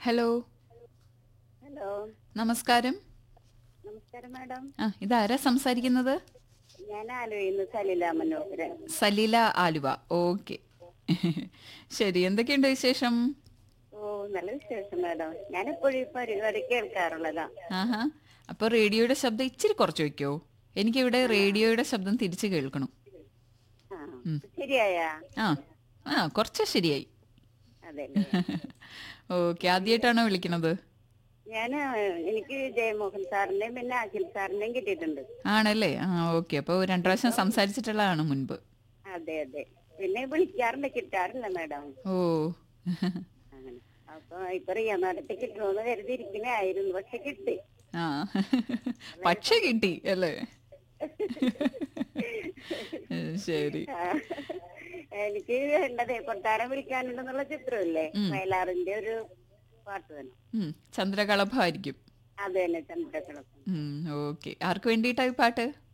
Hello, hello. നമസ്കാരം. നമസ്കാരം madam. ഇതാരാ സംസാരിക്കുന്നത്? ഞാൻ ആലുവയിന്ന് സലില മനോഹരൻ. സലീല, ആലുവ. ഓക്കെ. ശരി, എന്തൊക്കെയുണ്ട് വിശേഷം? ഓ, നല്ല വിശേഷം മാഡം. ഞാൻ എപ്പോഴും ഈ പരിപാടി കേൾക്കാറുള്ളതാ. ആഹാ. അപ്പോൾ റേഡിയോയുടെ ശബ്ദം ഇച്ചിരി കുറച്ച് വെക്കോ? എനിക്കിവിടെ ആ റേഡിയോയുടെ ശബ്ദം തിരിച്ച് കേൾക്കണം. ആ ഉം. ശരിയായാ? ആ കുറച്ച് ശരിയായി. അതെല്ലേ. ഓക്കെ, ആദ്യമായിട്ടാണോ വിളിക്കണത്? എനിക്ക് ജയമോഹൻ സാറിന്റെയും പിന്നെ അഖിൽ സാറിന്റെയും കിട്ടിയിട്ടുണ്ട്. ആണല്ലേ. ഓക്കെ. അപ്പോൾ രണ്ട് പ്രാവശ്യം ഇപ്പം സംസാരിച്ചിട്ടുള്ളതാണ് മുൻപ്. അതെ അതെ. പിന്നെ വിളിക്കാറുണ്ട്, കിട്ടാറില്ല മാഡം. ഓ. അങ്ങനെ. അപ്പൊ ഇപ്പൊ റിയ മാഡത്തെ കിട്ടണമെന്ന് കരുതിയിരിക്കണേ ആയിരുന്നു, പക്ഷെ കിട്ടി. ആ. വളരെ പക്ഷെ കിട്ടി സന്തോഷം. അല്ലേ? ശരി. ആ, എനിക്ക് വേണ്ടതേ കൊട്ടാരം വിളിക്കാനുണ്ടെന്നുള്ള ചിത്രമില്ലേ, ഉം. വയലാറിന്റെ ഒരു പാട്ട് വേണം. ചന്ദ്രകളഭമായിരിക്കും. അത് തന്നെ, ചന്ദ്രകളപ്പം. ഓക്കെ. ആർക്ക് വേണ്ടിയിട്ടാ ഈ പാട്ട്?